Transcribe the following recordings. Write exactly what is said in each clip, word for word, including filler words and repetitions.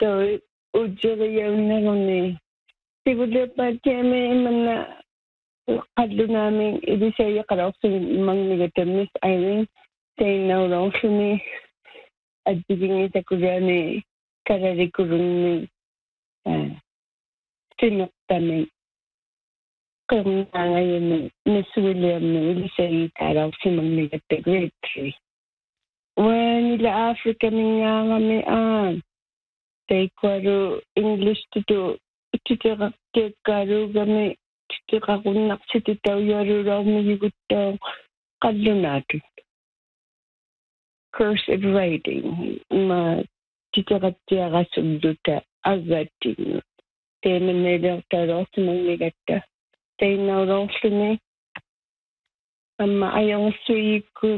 so ujiriyaunneruni sigulipaatiami imanna qallu naaming idisaya qaraqsun mangnigatammis Irene tainnaulorluni addigingitakuriani kararikurunni sinertami qernaangayami Miss Williamni ilisaya qaraqsimangnigatta grade three wanila Africa mingaangami aan taikwaru English tutu titiqaqtiakkaarugami titiqaqunnaqsititauyaruuraarmiguttaa qallunaatu cursive writing ma titiqattiaqassulluta agattingu teemannelertaaloortumangnigatta tainnaulorluni amma ayorsuikkun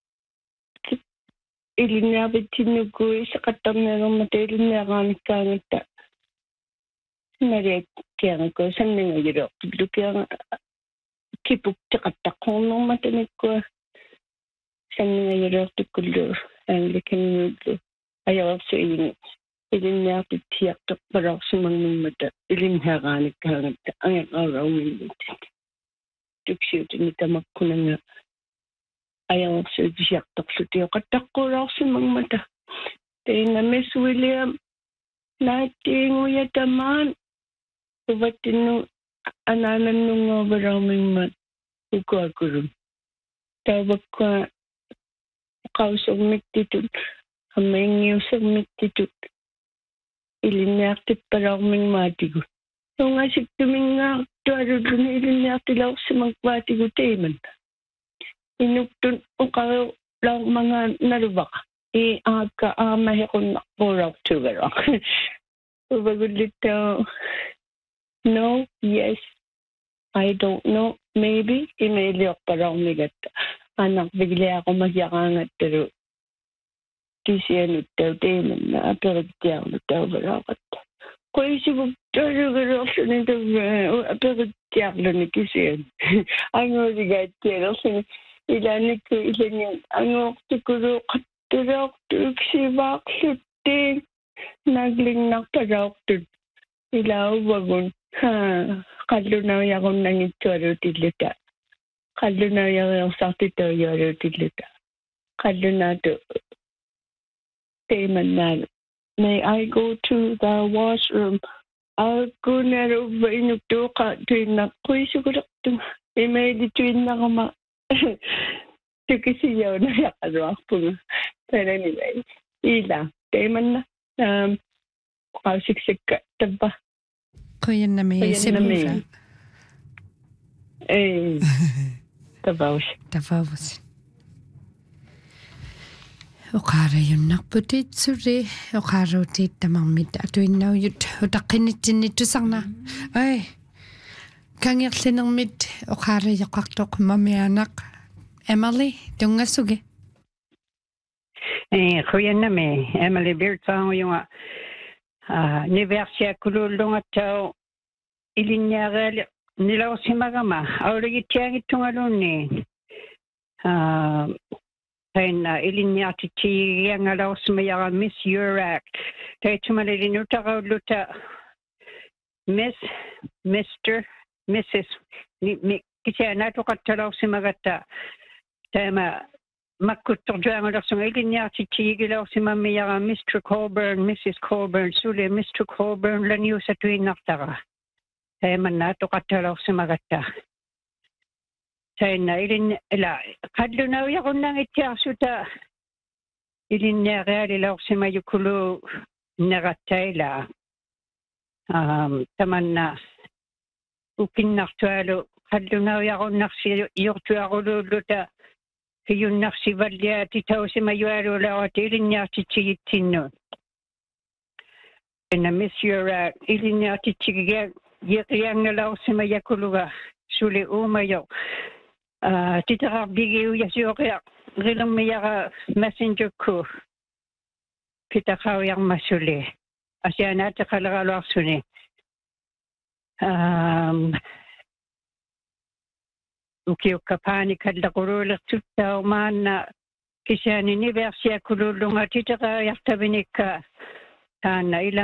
iliniarpitsinnukkui saqattarneerma tailinneeraanikkaangatta nariakkiangakku sanningajuleortillukianga kipuktiqattaqqornerma tanikkua sanningajuleortikkullu Anglicanullu ayorsuiingi ilinniarpitsiartorpalarsimangnummata ilinneeraanikkaangatta angaqauraungillutit tuksiutini tamakkunanga ayorsuitiartorlutioqattaqqulaarsimangmata teina Miss William naattiinguyatamaan uvattinnu anaanannungoovalaarmingmat ukuakulun taavakkua qausormittitut ammaingiussermittitut ilinniartippalaarmingmaatigu tungasittumingaartualulluni ilinniartilaorsimangvaatigu teiman inuktun uqaru laarmangaan naluvaqa i aakka aamahequnnarpuulaartugala uvagullittaa no yes I don't know maybe imeiliorpalaarmigatta annarvigliaqumasiaqaangattalu tisianuttau teimanna aperittiarlutauvalaaqatta qoisivuk talugalorluni tavva aperittiarluni kisian anguuligaattialerluni ilanikku ilani anguortikulu qattulaortu uksivaarluttiin naglinnarpalaortut ilauvagun ha qallunaujaqunnaangittualutiilluta qallunaujariorsaartitaujualutiilluta qallunaatu teimannaalu may I go to the washroom alkunaruva inuktuuqa tuinnaqquisugulertum imeilituinnaqama tukisiyaunajaqaluarpunga but anyway ila teimanna um qausiksikka tabba Quyannami simusa eh tabaus tafavus oqaarayunnarputit suri oqaaruutit tamarmit atuinnaujut utaqqinitsinnitusarna ai kangerlinermit oqaarayaqartoq mamianaq Emily tungassugi eh quyannami Emily Birtaanguyunga ah niversia kululungattau ilinniaraali nilausimagama auligittiangittungalunni ah taina ilinniartitigiangalausmayara Miss Urak taitumalilinutarulluta Miss Mister Missus kisianaatuqattalausimagatta taima makkuttorjuangalersunga ilinniartitigilaursimamiyara Mister Colburn Missus Colburn sule Mister Colburn laniusatuinnartara taimannaatuqattalausimagatta taina ilin ila qallunaujaqunnaangittiarsuta ilinniarealilaursimayukulu nerattaila um tamanna ukinnartualu qallunaujaqunnersi iortuarululluta hiyunnarsivalliaati tausimayualuulaawati ilinniartitsigitsinnu ina Miss Urak ilinniartitsigiga yeqiangalaursimayakuluga suli uumayo ah titerardigiuyasiuqia rillermiyara messenger ku pitaqaujarmassuli asianaatiqaleraluarsuni um ukiukkapani kallaquluulertuttaumaanna kisiani niversia kululunga titeqaajartavinikka taanna ila